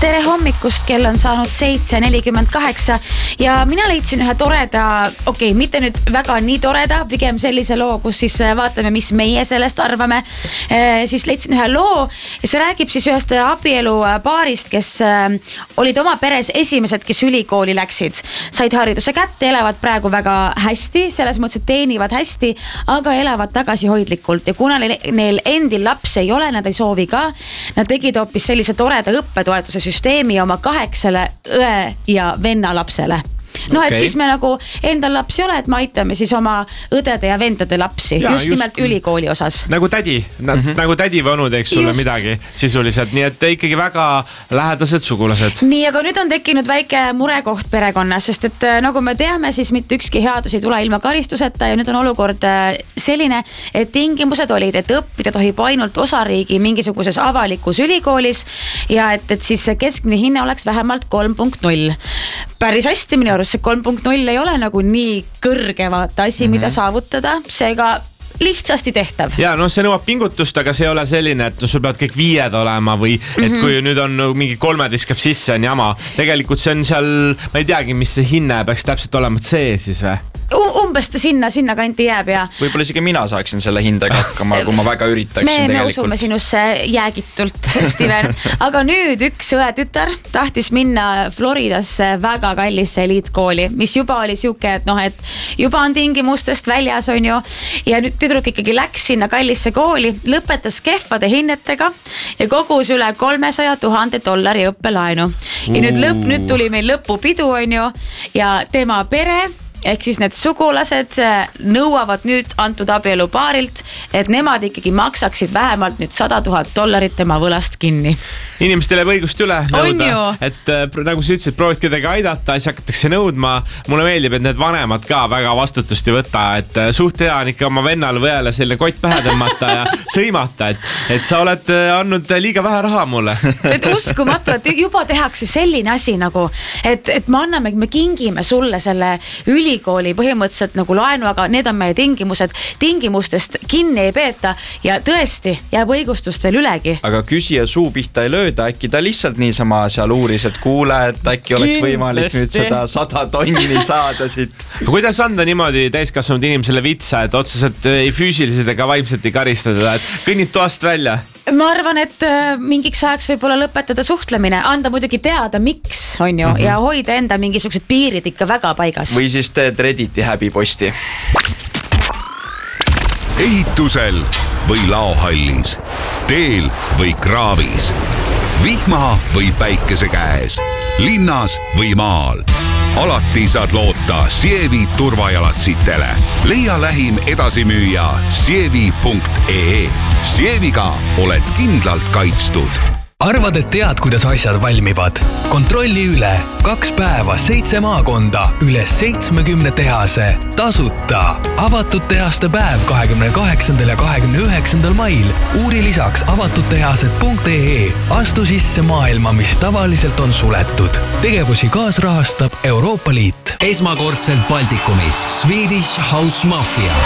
Tere hommikust, kell on saanud 7:48 ja mina leidsin ühe toreda, mitte nüüd väga nii toreda, pigem sellise loo, kus siis vaatame, mis meie sellest arvame. Siis leidsin ühe loo ja see räägib siis ühest abielupaarist, kes olid oma peres esimesed, kes ülikooli läksid. Said hariduse kätte, elavad praegu väga hästi, selles mõttes, et teenivad hästi, aga elavad tagasihoidlikult ja kuna neil endil laps ei ole, nad ei soovi ka, nad tegid hoopis sellise toreda õppetoetuse süsteemi oma 8 õe ja venna lapsele. Et siis me nagu endal lapsi ole, et me aitame siis oma õdede ja vendade lapsi, just nimelt ülikooli osas. Nagu tädi, nagu tädi või onu teeks sulle midagi sisuliselt, nii et ikkagi väga lähedased sugulased. Nii, aga nüüd on tekkinud väike murekoht perekonnas, sest et nagu me teame, siis mitte ükski headus ei tule ilma karistuseta ja nüüd on olukord selline, et tingimused olid, et õppida tohib ainult osariigi mingisuguses avalikus ülikoolis ja et siis keskmine hinne oleks vähemalt 3.0. Päris hästi minu arust see 3.0 ei ole nagu nii kõrge vaata asi, mida saavutada, seega lihtsasti tehtav. Ja see nõuab pingutust, aga see ei ole selline, et sul peavad kõik 5 olema või et kui nüüd on mingi 3 viskab sisse on jama. Tegelikult see on seal, ma ei teagi, mis see hinne peaks täpselt olema, see siis või? Umbes ta sinna kanti jääb ja... Võib-olla isegi mina saaksin selle hindega hakkama, kui ma väga üritaksin me usume sinusse jäägitult, Steven. Aga nüüd üks õetütar tahtis minna Floridasse väga kallisse eliitkooli, mis juba oli siuke, et juba on tingimustest väljas on ju. Ja nüüd tüdruk ikkagi läks sinna kallisse kooli, lõpetas kehvade hinnetega ja kogus üle $300,000 õppelaenu. Ja nüüd tuli meil lõpupidu on ju ja tema pere ehk siis need sugulased nõuavad nüüd antud abielupaarilt, et nemad ikkagi maksaksid vähemalt nüüd $100,000 tema võlast kinni. Inimestel jääb õigust üle nõuda, et nagu sa ütlesid, proovid kedagi aidata, siis hakatakse nõudma. Mulle meeldib, et need vanemad ka väga vastutust ei võta, et suht hea on ikka oma vennal või jälle selle kott pähe tõmmata ja sõimata, et sa oled andnud liiga vähe raha mulle. Et uskumatu, et juba tehakse selline asi nagu, et me kingime sulle selle ülikooli põhimõtteliselt nagu laenu, aga need on meie tingimused, tingimustest kinni ei peeta ja tõesti jääb õigustust veel ülegi. Aga küsija suu pihta ei lööda, äkki ta lihtsalt niisama seal uuris, et kuule, et äkki oleks võimalik nüüd seda 100 tonni saada siit. Kuidas anda niimoodi täiskasvanud inimesele vitsa, et otseselt ei füüsiliselt ega vaimselt ei karistada, et kõnnid toast välja? Ma arvan, et mingiks ajaks võib-olla lõpetada suhtlemine, anda muidugi teada, miks on ju, ja hoida enda mingisugused piirid ikka väga paigas. Või siis teed Redditi häbiposti. Ehitusel või laohallis, teel või kraavis, vihma või päikese käes, linnas või maal. Alati saad loota Sievi turvajalatsitele. Leia lähim edasimüüja sievi.ee. Sieviga oled kindlalt kaitstud. Arvad, et tead, kuidas asjad valmivad? Kontrolli üle 2 päeva 7 maakonda üle 70 tehase tasuta. Avatud tehaste päev 28. ja 29. mail. Uuri lisaks avatudtehased.ee. Astu sisse maailma, mis tavaliselt on suletud. Tegevusi kaasrahastab Euroopa Liit. Esmakordselt Baltikumis Swedish House Mafia.